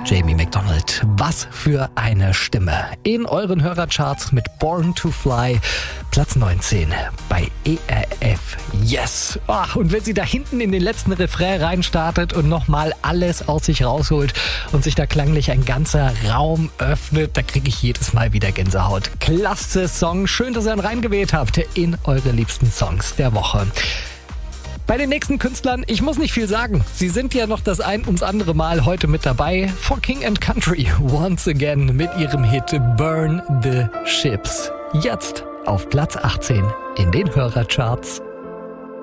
Jamie McDonald, was für eine Stimme. In euren Hörercharts mit Born to Fly, Platz 19 bei ERF. Yes! Und wenn sie da hinten in den letzten Refrain reinstartet und nochmal alles aus sich rausholt und sich da klanglich ein ganzer Raum öffnet, da kriege ich jedes Mal wieder Gänsehaut. Klasse Song, schön, dass ihr ihn reingewählt habt in eure liebsten Songs der Woche. Bei den nächsten Künstlern, ich muss nicht viel sagen. Sie sind ja noch das ein ums andere Mal heute mit dabei. For King and Country, once again mit ihrem Hit Burn the Ships. Jetzt auf Platz 18 in den Hörercharts.